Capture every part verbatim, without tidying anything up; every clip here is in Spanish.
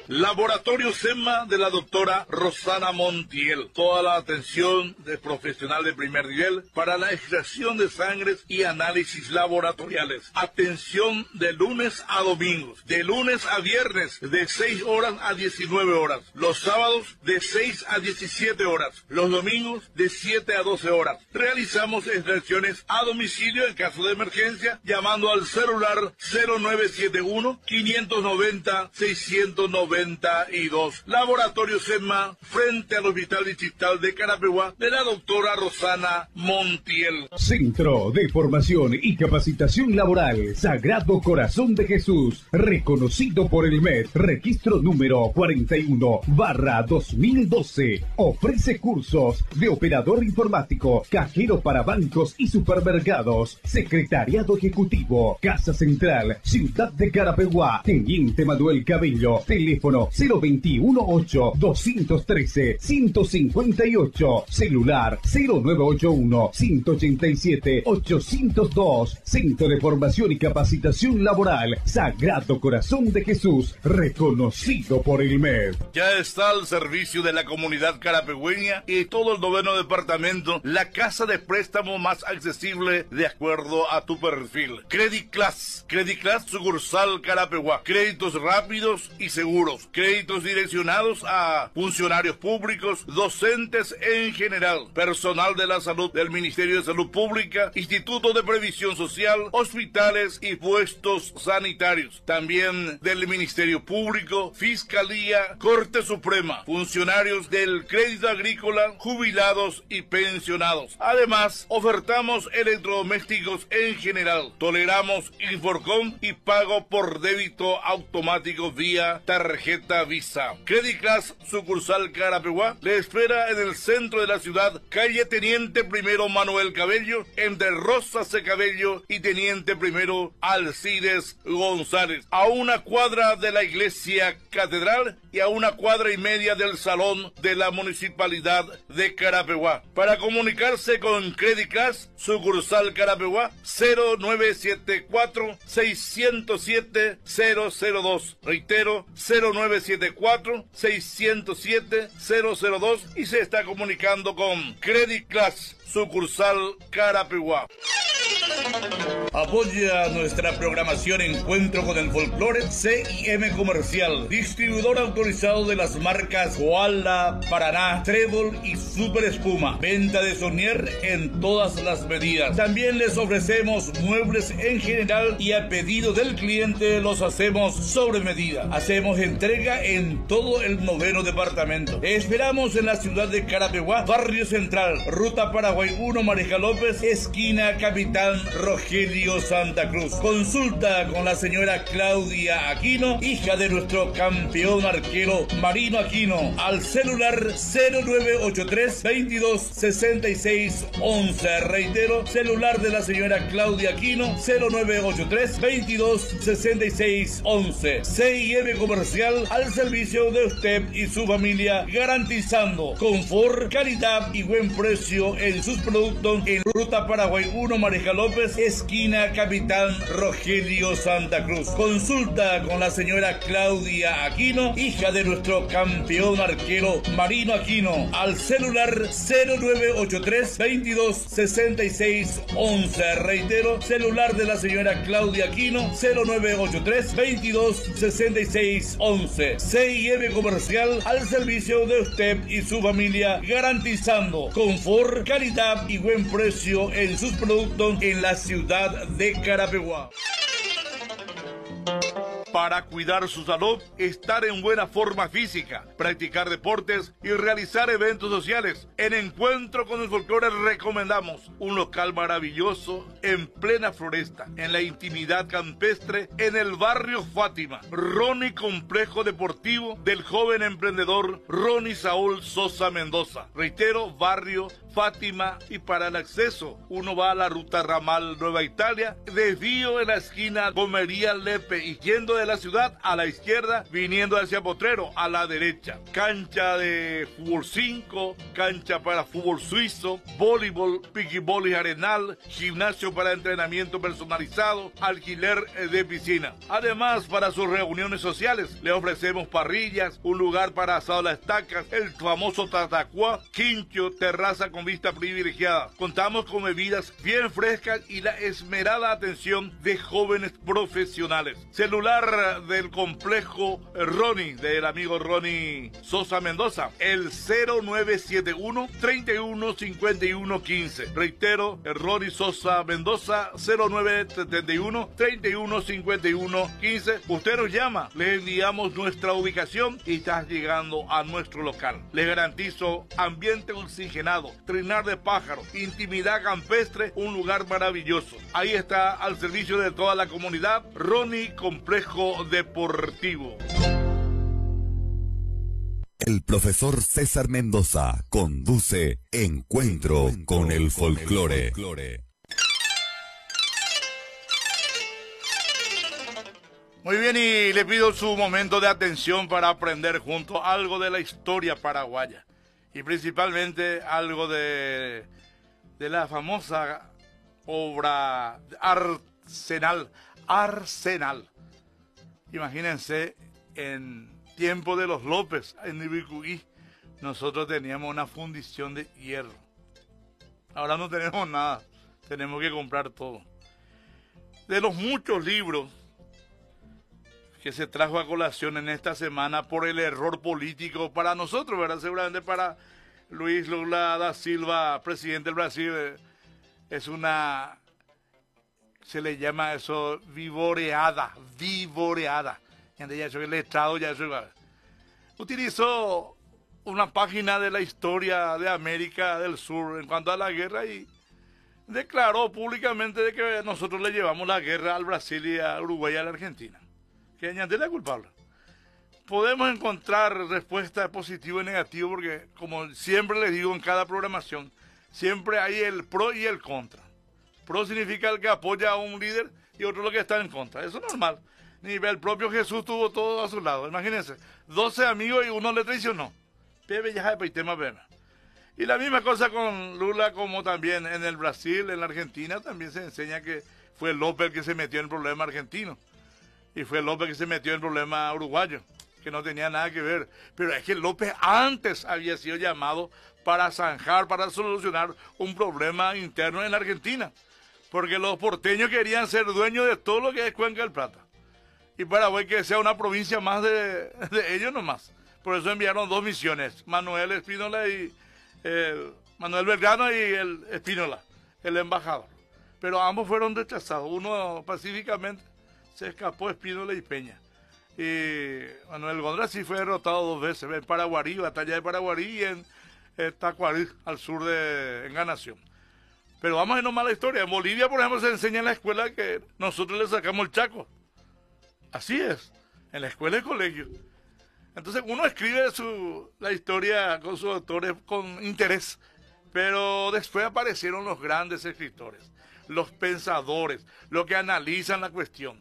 Laboratorio SEMA de la doctora Rosana Montiel. Toda la atención de profesional de primer nivel para la extracción de sangres y análisis laboratoriales. Atención de lunes a domingos, de lunes a viernes de seis horas a diecinueve horas. Los sábados de seis a diecisiete horas. Los domingos de siete a doce horas. Realizamos extracciones a domicilio en caso de emergencia llamando al celular cero nueve siete uno, quinientos noventa, seiscientos noventa y dos. Laboratorio SEMA frente al Hospital Distrital de Carapeguá de la doctora Rosana Montiel. Centro de Formación y Capacitación Laboral Sagrado Corazón de Jesús, reconocido por el M E D, registro número cuarenta y uno barra dos mil doce. Ofrece cursos de operador informático, cajero para bancos y supermercados, secretariado ejecutivo, Casa Central, Ciudad de Carapeguá. Teniente Manuel Cabello, teléfono cero veintiuno ocho, doscientos trece, ciento cincuenta y ocho, celular cero nueve ocho uno, ciento ochenta y siete, ochocientos dos. Centro de Formación y Capacitación Laboral Sagrado Corazón de Jesús, reconocido por el M E D. Ya está al servicio de la comunidad carapegüeña y todo el noveno departamento la casa de préstamo más accesible de acuerdo a tu perfil. Credit Class, Credit Class sucursal Carapeguá. Créditos rápidos y seguros. Créditos direccionados a funcionarios públicos, docentes en general, personal de la salud del Ministerio de Salud Pública, Instituto de Previsión Social, hospitales y puestos sanitarios. También del Ministerio Público, Fiscalía, Corte Suprema, funcionarios del Crédito Agrícola, jubilados y pensionados. Además, ofertamos electrodomésticos en general. Toleramos Inforcom y pago por débito automático vía tarjeta Visa. Credit Class sucursal Carapeguá le espera en el centro de la ciudad, calle Teniente Primero Manuel Cabello, entre Rosas de Cabello y Teniente Primero Alcides González, a una cuadra de la iglesia catedral y a una cuadra y media del salón de la municipalidad de Carapeguá. Para comunicarse con Credit Class sucursal Carapeguá, cero nueve siete cuatro, seiscientos siete, cero cero dos. Reitero, cero nueve siete cuatro, seiscientos siete, cero cero dos, y se está comunicando con Credit Class sucursal Carapeguá. Apoya nuestra programación Encuentro con el Folclore C I M Comercial, distribuidor autorizado de las marcas Koala, Paraná, Trébol y Super Espuma. Venta de Sonier en todas las medidas. También les ofrecemos muebles en general y a pedido del cliente los hacemos sobre medida. Hacemos entrega en todo el noveno departamento. Esperamos en la ciudad de Carapeguá, Barrio Central, Ruta Paraguay uno, Mareja López, esquina Capitán Rogelio Santa Cruz. Consulta con la señora Claudia Aquino, hija de nuestro campeón arquero Marino Aquino, al celular cero nueve ocho tres, veintidós, sesenta y seis, once. Reitero, celular de la señora Claudia Aquino, cero nueve ocho tres, veintidós, sesenta y seis, once. C I M Comercial al servicio de usted y su familia, garantizando confort, calidad y buen precio en sus productos en Ruta Paraguay uno, Mareja López, esquina Capitán Rogelio Santa Cruz. Consulta con la señora Claudia Aquino, hija de nuestro campeón arquero Marino Aquino, al celular cero nueve ocho tres, veintidós, sesenta y seis, once. Reitero, celular de la señora Claudia Aquino, cero nueve ocho tres, veintidós, sesenta y seis, once. C I M Comercial al servicio de usted y su familia, garantizando confort, calidad y buen precio en sus productos en la ciudad de Carapeguá. Para cuidar su salud, estar en buena forma física, practicar deportes y realizar eventos sociales. En Encuentro con el Folclore recomendamos un local maravilloso en plena floresta, en la intimidad campestre, en el barrio Fátima. Ronnie Complejo Deportivo del joven emprendedor Ronnie Saúl Sosa Mendoza. Reitero, barrio Fátima, y para el acceso uno va a la ruta ramal Nueva Italia, desvío en la esquina Comería Lepe y yendo de la ciudad a la izquierda, viniendo hacia Potrero a la derecha. Cancha de fútbol cinco, cancha para fútbol suizo, voleibol, piquibol y arenal, gimnasio para entrenamiento personalizado, alquiler de piscina. Además, para sus reuniones sociales le ofrecemos parrillas, un lugar para asado a las estacas, el famoso tatacuá, quincho, terraza con vista privilegiada. Contamos con bebidas bien frescas y la esmerada atención de jóvenes profesionales. Celular del complejo Ronnie, del amigo Ronnie Sosa Mendoza, el cero nueve siete uno, treinta y uno, cincuenta y uno, quince. Reitero, el Ronnie Sosa Mendoza, cero nueve siete uno, treinta y uno, cincuenta y uno, quince. Usted nos llama, le enviamos nuestra ubicación y está llegando a nuestro local. Les garantizo ambiente oxigenado, trinar de pájaros, intimidad campestre, un lugar maravilloso. Ahí está al servicio de toda la comunidad, Ronnie Complejo Deportivo. El profesor César Mendoza conduce Encuentro, Encuentro con el Folclore. Muy bien, y le pido su momento de atención para aprender juntos algo de la historia paraguaya. Y principalmente algo de, de la famosa obra Arsenal. Arsenal. Imagínense, en tiempo de los López, en Ibicuí, nosotros teníamos una fundición de hierro. Ahora no tenemos nada, tenemos que comprar todo. De los muchos libros que se trajo a colación en esta semana por el error político para nosotros, ¿verdad? Seguramente para Luis Lula da Silva, presidente del Brasil, es una, se le llama eso vivoreada, vivoreada. Y ya eso el Estado, ya eso utilizó una página de la historia de América del Sur en cuanto a la guerra y declaró públicamente de que nosotros le llevamos la guerra al Brasil y a Uruguay y a la Argentina. Que añadirle la culpable. Podemos encontrar respuesta positiva y negativa porque, como siempre les digo en cada programación, siempre hay el pro y el contra. Pro significa el que apoya a un líder y otro lo que está en contra. Eso es normal. Ni el propio Jesús tuvo todo a su lado. Imagínense, doce amigos y uno le traicionó. Pepe ya de tema Pepe. Y la misma cosa con Lula, como también en el Brasil, en la Argentina, también se enseña que fue López el que se metió en el problema argentino. Y fue López que se metió en el problema uruguayo, que no tenía nada que ver. Pero es que López antes había sido llamado para zanjar, para solucionar un problema interno en la Argentina. Porque los porteños querían ser dueños de todo lo que es Cuenca del Plata. Y Paraguay que sea una provincia más de, de ellos nomás. Por eso enviaron dos misiones, Manuel Espínola y eh, Manuel Belgrano y el Espínola, el embajador. Pero ambos fueron rechazados, uno pacíficamente. Se escapó Espínola y Peña. Y Manuel Gondra sí fue derrotado dos veces, en Paraguarí, batalla de Paraguarí y en eh, Tacuarí, al sur de Enganación. Pero vamos a ir nomás a la historia. En Bolivia, por ejemplo, se enseña en la escuela que nosotros le sacamos el Chaco. Así es, en la escuela y colegio. Entonces uno escribe su, la historia con sus autores con interés, pero después aparecieron los grandes escritores, los pensadores, los que analizan la cuestión.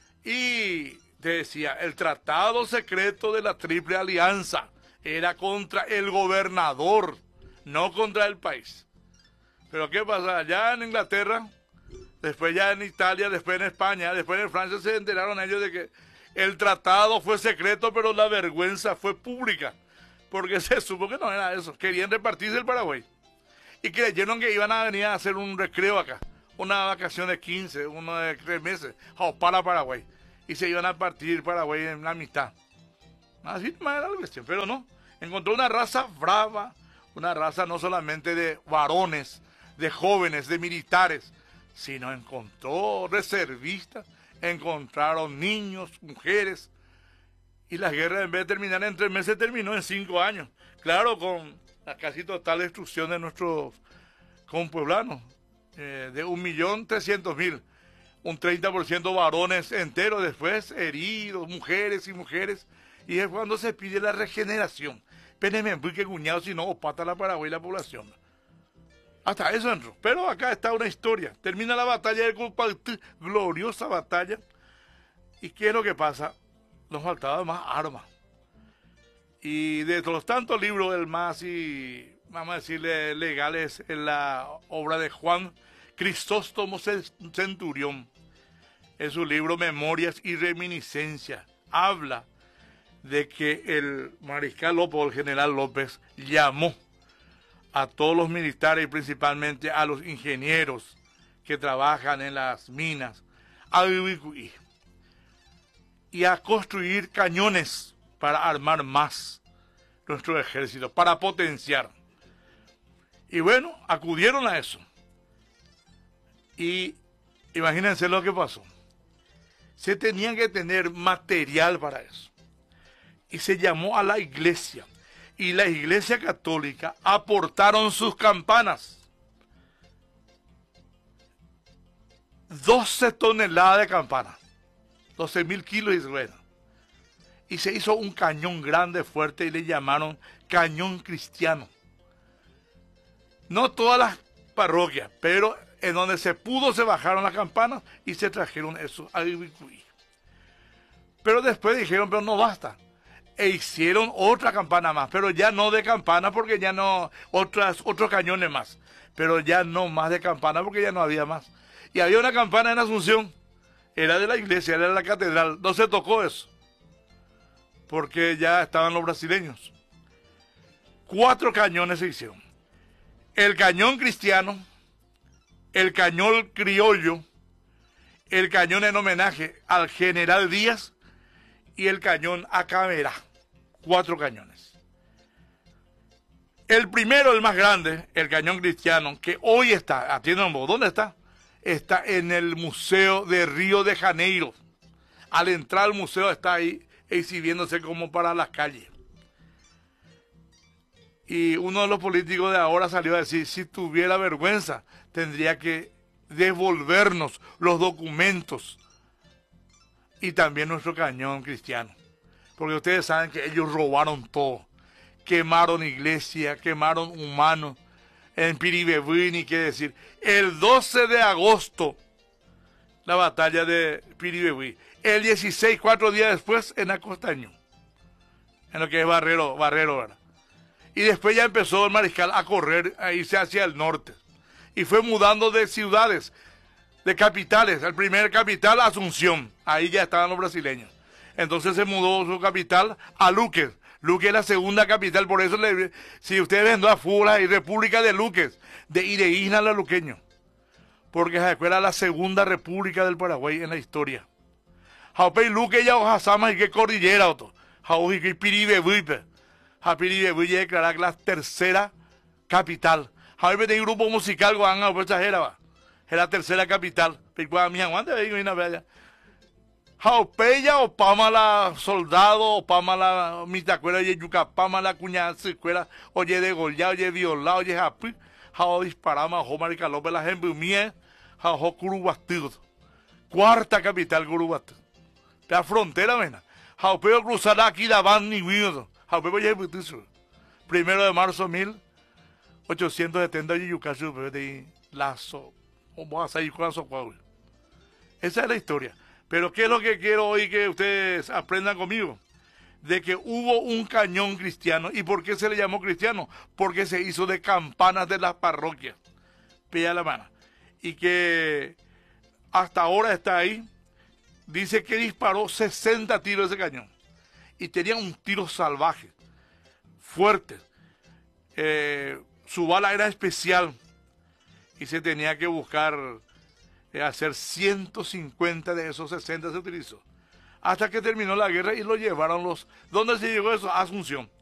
Y decía, el tratado secreto de la Triple Alianza era contra el gobernador, no contra el país. Pero ¿qué pasa? Allá en Inglaterra, después ya en Italia, después en España, después en Francia se enteraron ellos de que el tratado fue secreto, pero la vergüenza fue pública. Porque se supo que no era eso. Querían repartirse el Paraguay. Y creyeron que iban a venir a hacer un recreo acá. Una vacación de quince, uno de tres meses, oh, para Paraguay. Y se iban a partir Paraguay en la mitad. Así más era la cuestión, pero no. Encontró una raza brava, una raza no solamente de varones, de jóvenes, de militares, sino encontró reservistas, encontraron niños, mujeres. Y la guerra, en vez de terminar en tres meses, terminó en cinco años. Claro, con la casi total destrucción de nuestros compueblanos. Eh, de un millón trescientos mil, un treinta por ciento varones enteros, después heridos, mujeres y mujeres, y es cuando se pide la regeneración. Péneme, que cuñado, si no, opata la Paraguay la población. Hasta eso entró. Pero acá está una historia. Termina la batalla de Culpaltí, gloriosa batalla. ¿Y qué es lo que pasa? Nos faltaba más armas. Y de los tantos libros, el más, y vamos a decirle, legales, en la obra de Juan Crisóstomo Centurión, en su libro Memorias y Reminiscencias, habla de que el mariscal López, o el general López, llamó a todos los militares y principalmente a los ingenieros que trabajan en las minas a vivir y a construir cañones para armar más nuestro ejército, para potenciar. Y bueno, acudieron a eso. Y imagínense lo que pasó. Se tenían que tener material para eso. Y se llamó a la iglesia. Y la iglesia católica aportaron sus campanas. doce toneladas de campanas. doce mil kilos de rueda. Y se hizo un cañón grande, fuerte, y le llamaron cañón cristiano. No todas las parroquias, pero en donde se pudo se bajaron las campanas y se trajeron eso a Ibicuí. Pero después dijeron, pero no basta. E hicieron otra campana más, pero ya no de campana porque ya no, otras, otros cañones más. Pero ya no más de campana porque ya no había más. Y había una campana en Asunción, era de la iglesia, era de la catedral, no se tocó eso. Porque ya estaban los brasileños. Cuatro cañones se hicieron. El cañón cristiano, el cañón criollo, el cañón en homenaje al general Díaz y el cañón Acamerá. Cuatro cañones. El primero, el más grande, el cañón cristiano, que hoy está, atiendan vos, ¿dónde está? Está en el Museo de Río de Janeiro. Al entrar al museo está ahí exhibiéndose como para las calles. Y uno de los políticos de ahora salió a decir, si tuviera vergüenza, tendría que devolvernos los documentos y también nuestro cañón cristiano. Porque ustedes saben que ellos robaron todo. Quemaron iglesia, quemaron humanos. En Piribebuy, ni qué decir. El doce de agosto, la batalla de Piribebuy. El dieciséis, cuatro días después, en Acostaño. En lo que es Barrero, Barrero, ¿verdad? Y después ya empezó el mariscal a correr, a irse hacia el norte. Y fue mudando de ciudades, de capitales. El primer capital, Asunción. Ahí ya estaban los brasileños. Entonces se mudó su capital a Luque. Luque es la segunda capital, por eso le, si ustedes ven a fútbol y República de Luque, de Ireína a la luqueño. Porque se acuerda la segunda república del Paraguay en la historia. Jaupey Luque ya Ojasama y que cordillera otro. Jau y que Piribebuy. Piribebuy ya declarar la tercera capital. Jaupey de grupo musical Guanga pues era es la tercera capital. Pero mi aguante vengo y una vez Jaupeya o Pamala soldado, o Pamala mitacuela, oye yucapama la cuñada secuela, oye de Goya, oye violado, oye japi, jao disparama, jo maricalope la gente mía, jao Curubastido. Cuarta capital Curubastido. La frontera, mena. Jaupeo cruzará aquí la van ni viudo. Jaupeo oye butizo. Primero de marzo mil ochocientos setenta y yucasu, de lazo. O vamos a ir con lazo cuau. Esa es la historia. Pero ¿qué es lo que quiero hoy que ustedes aprendan conmigo? De que hubo un cañón cristiano. ¿Y por qué se le llamó cristiano? Porque se hizo de campanas de las parroquias. Pilla la mano. Y que hasta ahora está ahí. Dice que disparó sesenta tiros de ese cañón. Y tenía un tiro salvaje. Fuerte. Eh, su bala era especial. Y se tenía que buscar... hacer ciento cincuenta de esos sesenta se utilizó. Hasta que terminó la guerra y lo llevaron los... ¿Dónde se llegó eso? A Asunción.